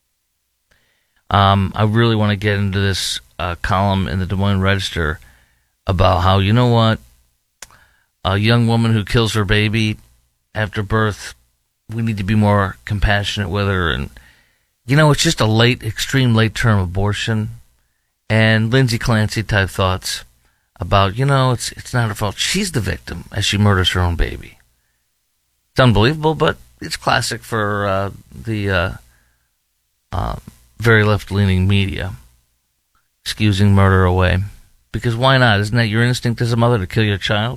Um, I really want to get into this uh, column in the Des Moines Register about how, you know what, a young woman who kills her baby after birth, we need to be more compassionate with her. And, you know, it's just a late, extreme late-term abortion. And Lindsay Clancy type thoughts about, you know, it's it's not her fault. She's the victim as she murders her own baby. It's unbelievable, but it's classic for uh, the uh, uh, very left-leaning media, excusing murder away. Because why not? Isn't that your instinct as a mother to kill your child?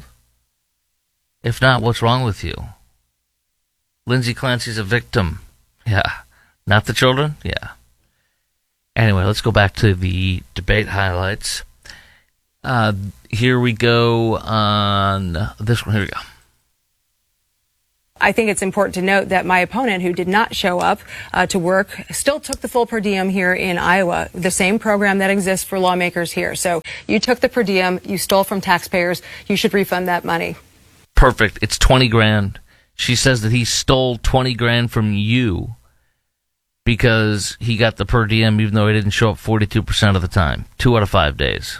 If not, what's wrong with you? Lindsay Clancy's a victim. Yeah, Not the children? Yeah. Anyway, let's go back to the debate highlights. Uh, here we go on this one. Here we go. I think it's important to note that my opponent, who did not show up uh, to work, still took the full per diem here in Iowa, the same program that exists for lawmakers here. So you took the per diem, you stole from taxpayers, you should refund that money. Perfect. It's twenty grand. She says that he stole twenty grand from you because he got the per diem even though he didn't show up forty-two percent of the time, two out of five days.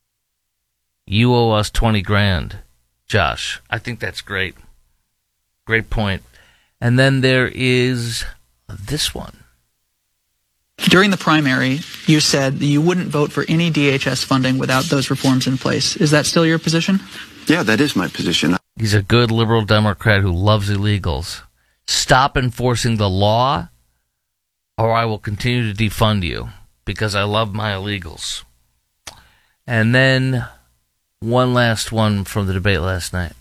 You owe us twenty grand, Josh. I think that's great. Great point. And then there is this one. During the primary, you said that you wouldn't vote for any D H S funding without those reforms in place. Is that still your position? Yeah, that is my position. He's a good liberal Democrat who loves illegals. Stop enforcing the law, or I will continue to defund you because I love my illegals. And then one last one from the debate last night.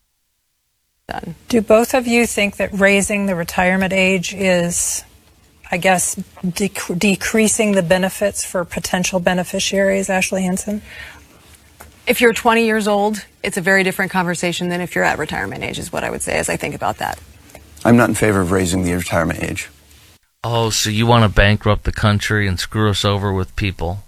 Done. Do both of you think that raising the retirement age is, I guess, dec- decreasing the benefits for potential beneficiaries, Ashley Hinson? If you're twenty years old, it's a very different conversation than if you're at retirement age, is what I would say as I think about that. I'm not in favor of raising the retirement age. Oh, so you want to bankrupt the country and screw us over with people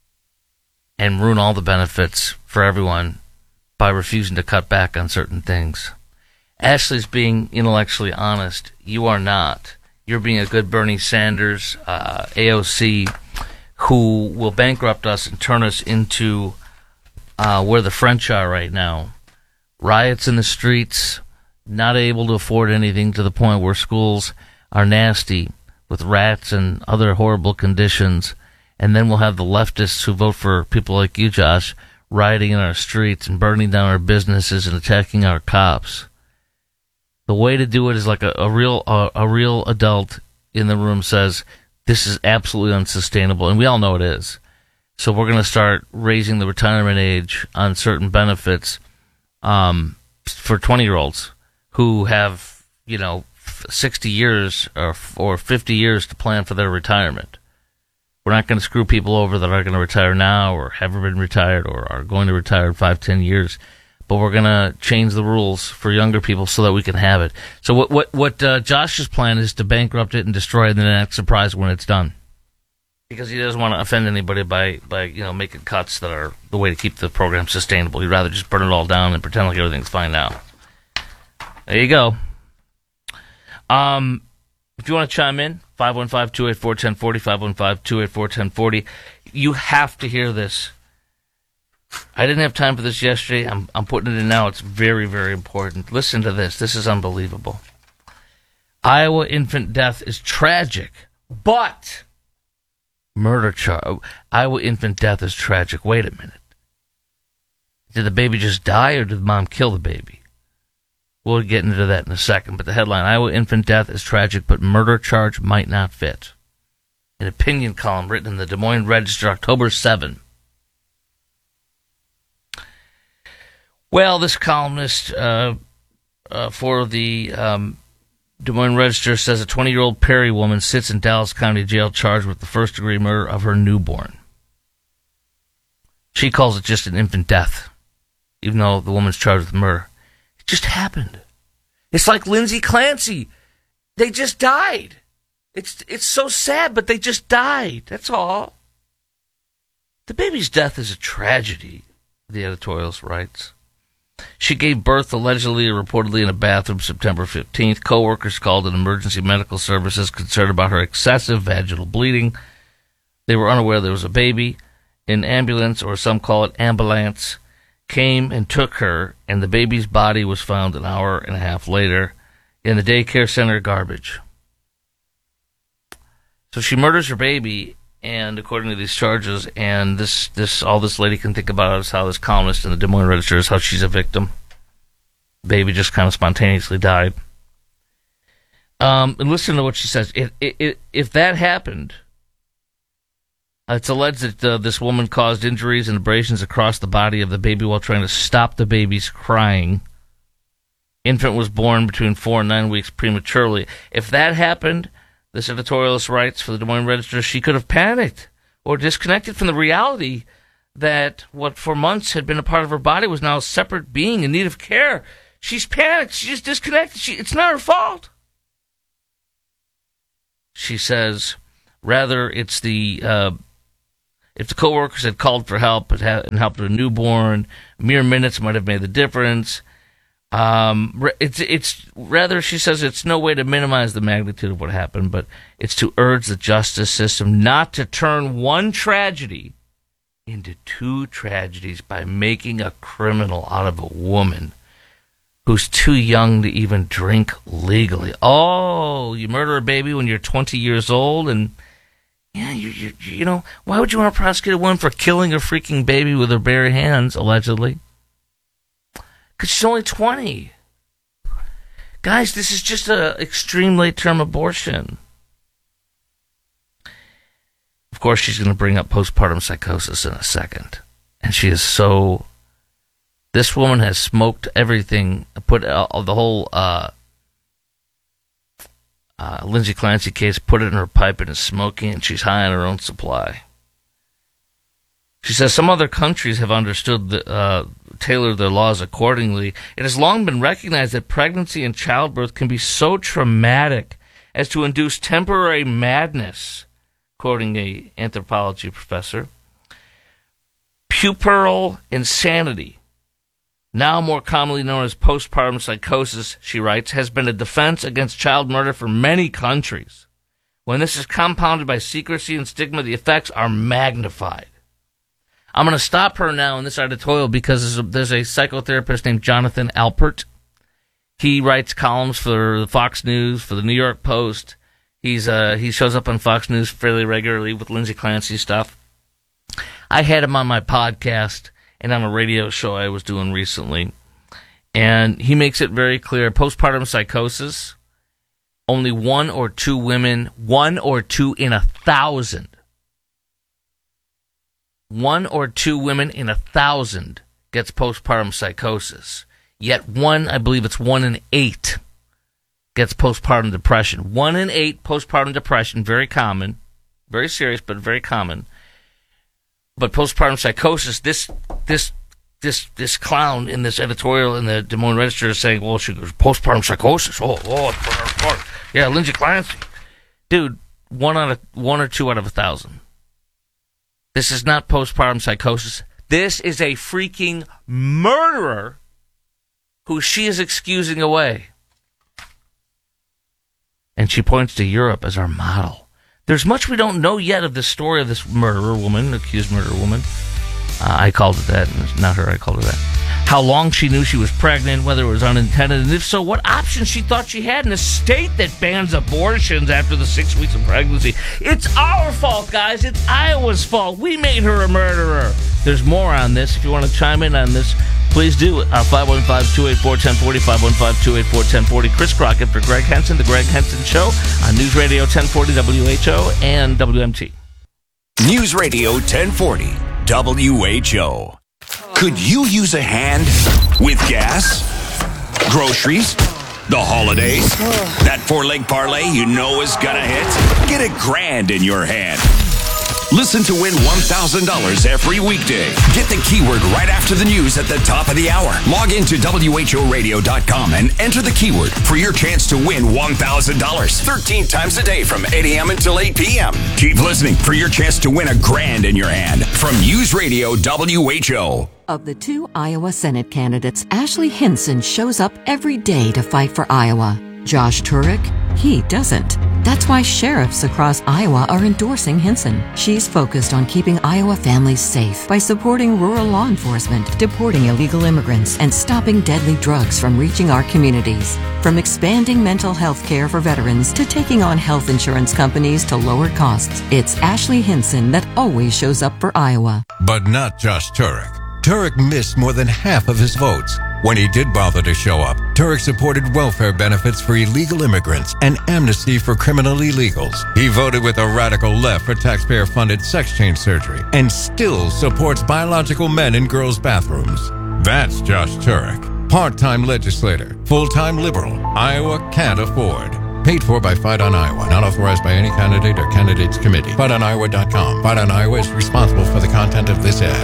and ruin all the benefits for everyone by refusing to cut back on certain things. Ashley's being intellectually honest. You are not. You're being a good Bernie Sanders, uh, A O C, who will bankrupt us and turn us into uh, where the French are right now. Riots in the streets, not able to afford anything to the point where schools are nasty with rats and other horrible conditions. And then we'll have the leftists who vote for people like you, Josh, rioting in our streets and burning down our businesses and attacking our cops. The way to do it is like a, a real a, a real adult in the room says, this is absolutely unsustainable, and we all know it is. So we're going to start raising the retirement age on certain benefits um, for twenty-year-olds who have, you know, sixty years or, or fifty years to plan for their retirement. We're not going to screw people over that are going to retire now or have been retired or are going to retire in five, ten years. But we're going to change the rules for younger people so that we can have it. So what what, what uh, Josh's plan is to bankrupt it and destroy it and then act surprised when it's done. Because he doesn't want to offend anybody by, by you know making cuts that are the way to keep the program sustainable. He'd rather just burn it all down and pretend like everything's fine now. There you go. Um, if you want to chime in, five one five, two eight four, one zero four zero, five one five, two eight four, one zero four zero. You have to hear this. I didn't have time for this yesterday. I'm I'm putting it in now. It's very, very important. Listen to this. This is unbelievable. Iowa infant death is tragic, but murder charge. Iowa infant death is tragic. Wait a minute. Did the baby just die or did mom kill the baby? We'll get into that in a second. But the headline, Iowa infant death is tragic, but murder charge might not fit. An opinion column written in the Des Moines Register, October seventh. Well, this columnist uh, uh, for the um, Des Moines Register says a twenty-year-old Perry woman sits in Dallas County Jail charged with the first-degree murder of her newborn. She calls it just an infant death, even though the woman's charged with murder. It just happened. It's like Lindsay Clancy. They just died. It's it's so sad, but they just died. That's all. The baby's death is a tragedy, the editorials writes. She gave birth allegedly or reportedly in a bathroom September fifteenth. Co-workers called in emergency medical services concerned about her excessive vaginal bleeding. They were unaware there was a baby. An ambulance, or some call it ambulance, came and took her, and the baby's body was found an hour and a half later in the daycare center garbage. So she murders her baby, and according to these charges, and this, this all this lady can think about is how this columnist in the Des Moines Register is how she's a victim. Baby just kind of spontaneously died. Um, and listen to what she says. If, if, if that happened, it's alleged that uh, this woman caused injuries and abrasions across the body of the baby while trying to stop the baby's crying. Infant was born between four and nine weeks prematurely. If that happened, this editorialist writes for the Des Moines Register, she could have panicked or disconnected from the reality that what for months had been a part of her body was now a separate being in need of care. She's panicked. She's disconnected. She, it's not her fault. She says, rather, it's the, uh, if the coworkers had called for help and helped with a newborn, mere minutes might have made the difference. Um, it's, it's rather, she says, it's no way to minimize the magnitude of what happened, but it's to urge the justice system not to turn one tragedy into two tragedies by making a criminal out of a woman who's too young to even drink legally. Oh, you murder a baby when you're twenty years old, and yeah, you, you, you know, why would you want to prosecute a woman for killing a freaking baby with her bare hands, allegedly? Because she's only twenty. Guys, this is just an extreme late-term abortion. Of course, she's going to bring up postpartum psychosis in a second. And she is so... This woman has smoked everything, put uh, the whole uh, uh, Lindsay Clancy case, put it in her pipe and is smoking, and she's high on her own supply. She says some other countries have understood, the, uh, tailored their laws accordingly. It has long been recognized that pregnancy and childbirth can be so traumatic as to induce temporary madness, quoting a anthropology professor. Puerperal insanity, now more commonly known as postpartum psychosis, she writes, has been a defense against child murder for many countries. When this is compounded by secrecy and stigma, the effects are magnified. I'm going to stop her now in this editorial because there's a psychotherapist named Jonathan Alpert. He writes columns for the Fox News, for the New York Post. He's uh, he shows up on Fox News fairly regularly with Lindsay Clancy stuff. I had him on my podcast and on a radio show I was doing recently. And he makes it very clear, postpartum psychosis, only one or two women, one or two in a thousand. One or two women in a thousand gets postpartum psychosis. Yet one, I believe it's one in eight, gets postpartum depression. One in eight postpartum depression, very common, very serious, but very common. But postpartum psychosis, this this this this clown in this editorial in the Des Moines Register is saying, well, she goes, postpartum psychosis. Oh, oh, yeah, Lindsay Clancy. Dude, one out of one or two out of a thousand. This is not postpartum psychosis. This is a freaking murderer who she is excusing away. And she points to Europe as our model. There's much we don't know yet of the story of this murderer woman, accused murderer woman. Uh, I called it that, and not her, I called it that. How long she knew she was pregnant, whether it was unintended, and if so, what options she thought she had in a state that bans abortions after the six weeks of pregnancy. It's our fault, guys. It's Iowa's fault. We made her a murderer. There's more on this. If you want to chime in on this, please do. Uh, five one five, two eight four, one zero four zero, five one five, two eight four, one zero four zero. Chris Crockett for Greg Henson, The Greg Henson Show on News Radio ten forty W H O and W M T. News Radio ten forty W H O. Could you use a hand with gas, groceries, the holidays? That four-leg parlay you know is gonna hit? Get a grand in your hand. Listen to win one thousand dollars every weekday. Get the keyword right after the news at the top of the hour. Log into W H O radio dot com and enter the keyword for your chance to win one thousand dollars thirteen times a day from eight a.m. until eight p.m. Keep listening for your chance to win a grand in your hand from News Radio W H O. Of the two Iowa Senate candidates, Ashley Hinson shows up every day to fight for Iowa. Josh Turek, he doesn't. That's why sheriffs across Iowa are endorsing Hinson. She's focused on keeping Iowa families safe by supporting rural law enforcement, deporting illegal immigrants, and stopping deadly drugs from reaching our communities. From expanding mental health care for veterans to taking on health insurance companies to lower costs, it's Ashley Hinson that always shows up for Iowa. But not just Turek. Turek missed more than half of his votes. When he did bother to show up, Turek supported welfare benefits for illegal immigrants and amnesty for criminal illegals. He voted with a radical left for taxpayer-funded sex change surgery and still supports biological men in girls' bathrooms. That's Josh Turek, part-time legislator, full-time liberal. Iowa can't afford. Paid for by Fight on Iowa. Not authorized by any candidate or candidates committee. fight on iowa dot com. Fight on Iowa is responsible for the content of this ad.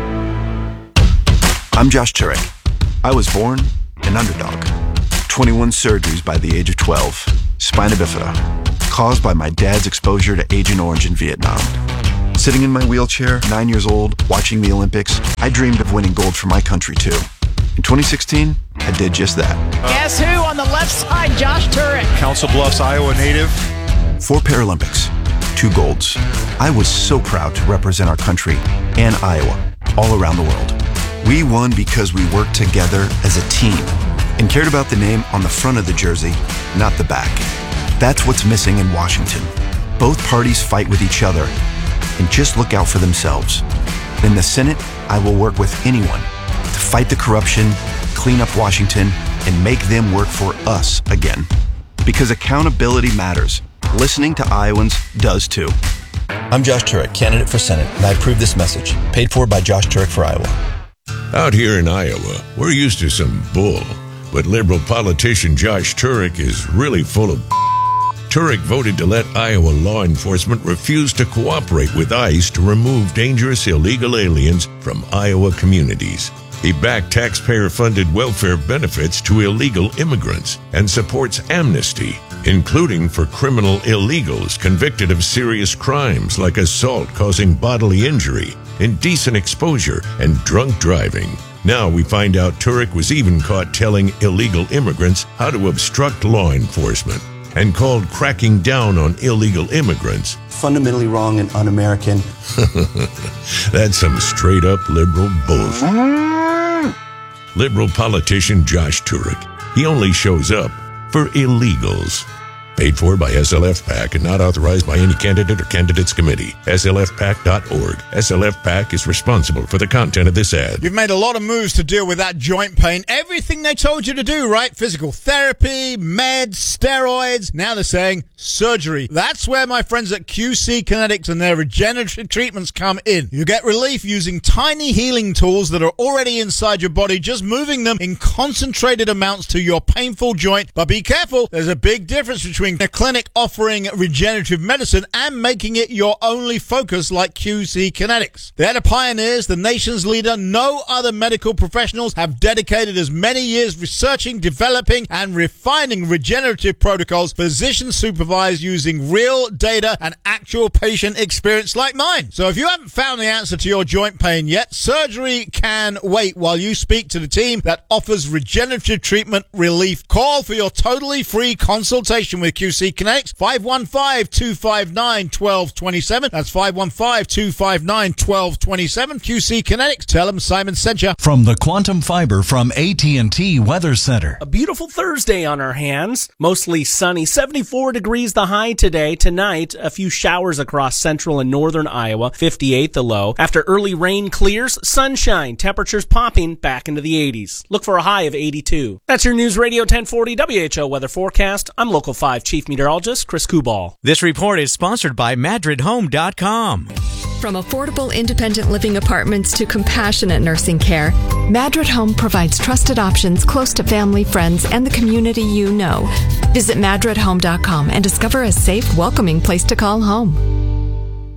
I'm Josh Turek. I was born an underdog. twenty-one surgeries by the age of twelve. Spina bifida. Caused by my dad's exposure to Agent Orange in Vietnam. Sitting in my wheelchair, nine years old, watching the Olympics, I dreamed of winning gold for my country too. In twenty sixteen, I did just that. Guess who on the left side? Josh Turek. Council Bluffs, Iowa native. Four Paralympics, two golds. I was so proud to represent our country and Iowa all around the world. We won because we worked together as a team and cared about the name on the front of the jersey, not the back. That's what's missing in Washington. Both parties fight with each other and just look out for themselves. In the Senate, I will work with anyone to fight the corruption, clean up Washington, and make them work for us again. Because accountability matters. Listening to Iowans does too. I'm Josh Turek, candidate for Senate, and I approve this message. Paid for by Josh Turek for Iowa. Out here in Iowa, we're used to some bull, but liberal politician Josh Turek is really full of Turek voted to let Iowa law enforcement refuse to cooperate with ICE to remove dangerous illegal aliens from Iowa communities. He backed taxpayer-funded welfare benefits to illegal immigrants and supports amnesty, including for criminal illegals convicted of serious crimes like assault causing bodily injury, indecent exposure, and drunk driving. Now we find out Turek was even caught telling illegal immigrants how to obstruct law enforcement and called cracking down on illegal immigrants Fundamentally wrong and un-American. That's some straight-up liberal bullshit. Liberal politician Josh Turek. He only shows up for illegals. Paid for by S L F PAC and not authorized by any candidate or candidates committee. S L F PAC dot org. S L F PAC is responsible for the content of this ad. You've made a lot of moves to deal with that joint pain. Everything they told you to do, right? Physical therapy, meds, steroids. Now they're saying surgery. That's where my friends at Q C Kinetics and their regenerative treatments come in. You get relief using tiny healing tools that are already inside your body, just moving them in concentrated amounts to your painful joint. But be careful, there's a big difference between a clinic offering regenerative medicine and making it your only focus like Q C Kinetics. They're the pioneers, the nation's leader. No other medical professionals have dedicated as many years researching, developing, and refining regenerative protocols, physician supervised using real data and actual patient experience like mine. So if you haven't found the answer to your joint pain yet, surgery can wait while you speak to the team that offers regenerative treatment relief. Call for your totally free consultation with Q C Kinetics, five one five, two five nine, one two two seven. That's five one five, two five nine, one two two seven. Q C Kinetics. Tell them Simon sent you. From the Quantum Fiber from A T and T Weather Center. A beautiful Thursday on our hands. Mostly sunny. seventy-four degrees the high today. Tonight, a few showers across central and northern Iowa. fifty-eight the low. After early rain clears, sunshine. Temperatures popping back into the eighties. Look for a high of eighty-two. That's your News Radio ten forty W H O weather forecast. I'm Local five Chief Meteorologist Chris Kubal. This report is sponsored by Madrid Home dot com. From affordable independent living apartments to compassionate nursing care, Madrid Home provides trusted options close to family, friends, and the community you know. Visit Madrid Home dot com and discover a safe, welcoming place to call home.